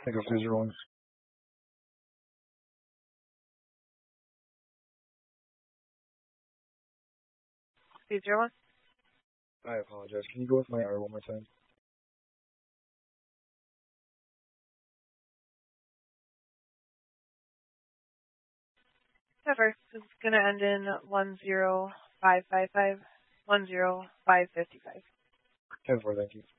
Think of 201. 201. I apologize. Can you go with my R one more time? Never. This is going to end in 10555, 10555. 10-4, thank you.